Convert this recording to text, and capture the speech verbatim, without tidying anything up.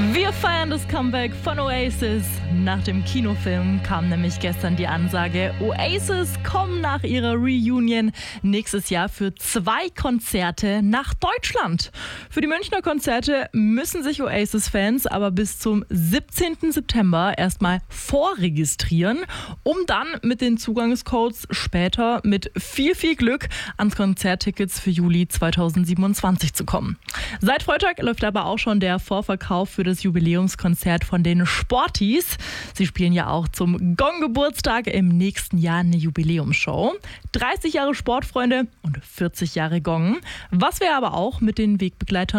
Wir feiern das Comeback von Oasis. Nach dem Kinofilm kam nämlich gestern die Ansage, Oasis kommen nach ihrer Reunion nächstes Jahr für zwei Konzerte nach Deutschland. Für die Münchner Konzerte müssen sich Oasis-Fans aber bis zum siebzehnten September erstmal vorregistrieren, um dann mit den Zugangscodes später mit viel, viel Glück ans Konzerttickets für Juli zweitausendsiebenundzwanzig zu kommen. Seit Freitag läuft aber auch schon der Vorverkauf für das Jubiläumskonzert von den Sporties. Sie spielen ja auch zum Gong-Geburtstag im nächsten Jahr eine Jubiläumsshow. dreißig Jahre Sportfreunde und vierzig Jahre Gong. Was wir aber auch mit den Wegbegleitern